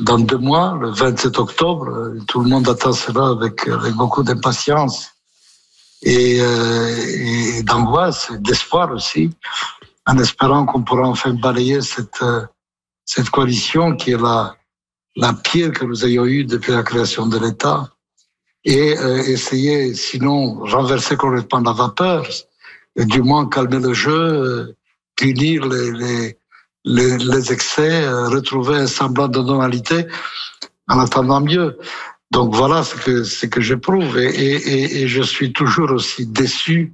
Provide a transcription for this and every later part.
dans 2 mois, le 27 octobre. Tout le monde attend cela avec beaucoup d'impatience et d'angoisse, et d'espoir aussi, en espérant qu'on pourra enfin balayer cette coalition qui est la pire que nous ayons eue depuis la création de l'État, et essayer, sinon, renverser complètement la vapeur, et du moins calmer le jeu, punir les excès, retrouver un semblant de normalité en attendant mieux. Donc voilà ce que j'éprouve, et je suis toujours aussi déçu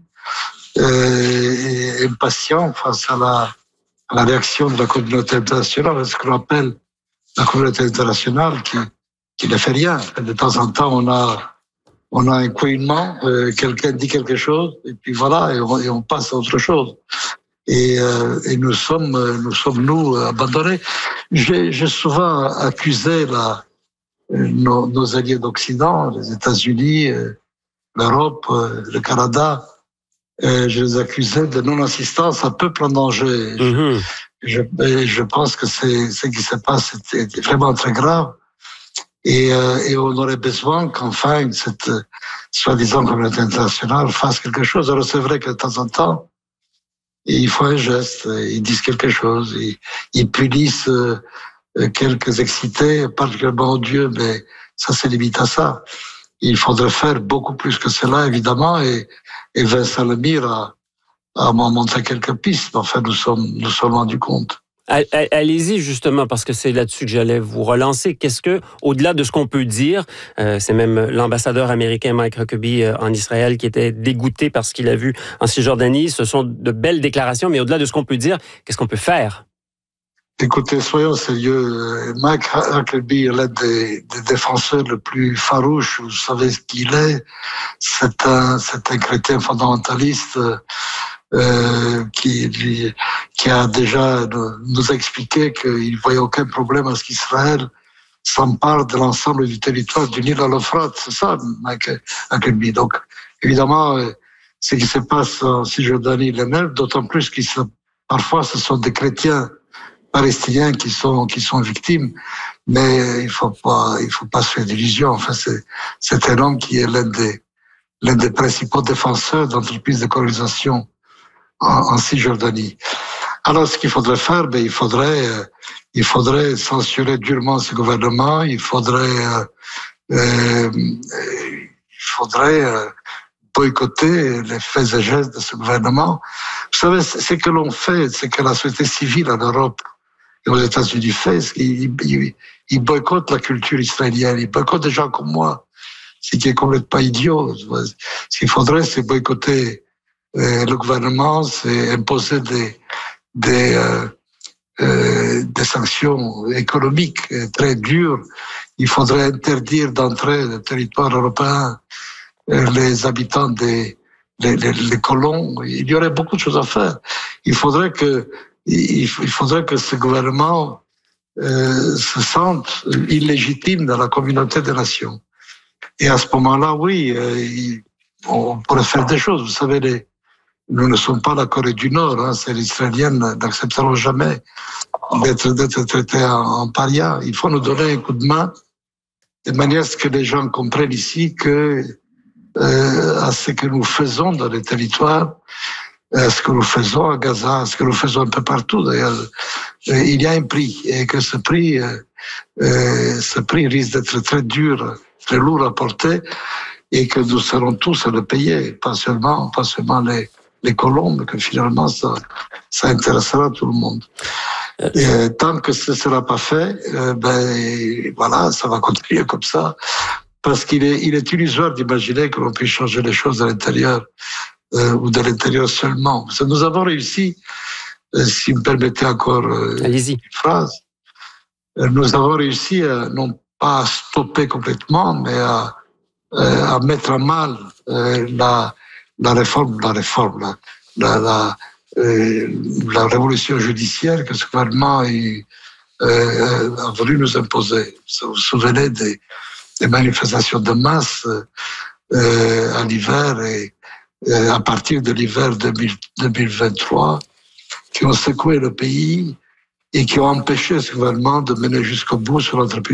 et impatient face à la réaction de la communauté internationale, ce qu'on appelle la communauté internationale qui ne fait rien. De temps en temps, on a un couinement, quelqu'un dit quelque chose, et puis voilà, et on passe à autre chose. Et nous sommes abandonnés. J'ai souvent accusé nos alliés d'Occident, les États-Unis, l'Europe, le Canada. Je les accusais de non-assistance à peuple en danger. Mm-hmm. Je pense que ce qui se passe est vraiment très grave. Et on aurait besoin qu'enfin cette soi-disant communauté internationale fasse quelque chose. Alors c'est vrai que de temps en temps, ils font un geste, ils disent quelque chose, ils punissent quelques excités, particulièrement odieux, mais ça se limite à ça. Il faudrait faire beaucoup plus que cela, évidemment, et Vincent Lemire a montré quelques pistes. Enfin, nous sommes rendus compte. Allez-y justement, parce que c'est là-dessus que j'allais vous relancer. Qu'est-ce que, au-delà de ce qu'on peut dire, c'est même l'ambassadeur américain Mike Huckabee en Israël qui était dégoûté par ce qu'il a vu en Cisjordanie. Ce sont de belles déclarations, mais au-delà de ce qu'on peut dire, qu'est-ce qu'on peut faire? Écoutez, soyons sérieux. Mike Huckabee est l'un des défenseurs le plus farouche. Vous savez ce qu'il est. C'est un chrétien fondamentaliste qui a déjà nous expliqué qu'il ne voyait aucun problème à ce qu'Israël s'empare de l'ensemble du territoire du Nil à l'Euphrate. C'est ça, Mike Huckabee. Donc, évidemment, ce qui se passe en Cisjordanie l'énerve, d'autant plus parfois ce sont des chrétiens palestiniens qui sont victimes, mais il faut pas se faire d'illusions. Enfin, c'est un homme qui est l'un des principaux défenseurs d'entreprises de colonisation en Cisjordanie. Alors, ce qu'il faudrait faire, il faudrait censurer durement ce gouvernement. Il faudrait boycotter les faits et gestes de ce gouvernement. Vous savez, ce que l'on fait, c'est que la société civile en Europe et aux États-Unis fait, c'est qu'ils boycottent la culture israélienne, ils boycottent des gens comme moi, ce qui est complètement idiot. Ce qu'il faudrait, c'est boycotter le gouvernement, c'est imposer des sanctions économiques très dures. Il faudrait interdire d'entrer dans le territoire européen les habitants les colons. Il y aurait beaucoup de choses à faire. Il faudrait que ce gouvernement se sente illégitime dans la communauté des nations. Et à ce moment-là, oui, on pourrait faire des choses. Vous savez, nous ne sommes pas la Corée du Nord, hein, les Israéliens n'accepteront jamais d'être traités en paria. Il faut nous donner un coup de main de manière à ce que les gens comprennent ici que à ce que nous faisons dans les territoires, à ce que nous faisons à Gaza, à ce que nous faisons un peu partout d'ailleurs, il y a un prix, et que ce prix risque d'être très dur, très lourd à porter, et que nous serons tous à le payer, pas seulement les colons, mais que finalement ça intéressera tout le monde. Et tant que ce ne sera pas fait, voilà, ça va continuer comme ça, parce qu'il est illusoire d'imaginer que l'on puisse changer les choses à l'intérieur, ou de l'intérieur seulement. Nous avons réussi, si vous me permettez encore une phrase, nous avons réussi non pas à stopper complètement, mais à mettre à mal la révolution judiciaire que ce gouvernement a voulu nous imposer. Vous vous souvenez des manifestations de masse à l'hiver et à partir de l'hiver 2023 qui ont secoué le pays et qui ont empêché ce gouvernement de mener jusqu'au bout sur l'entreprise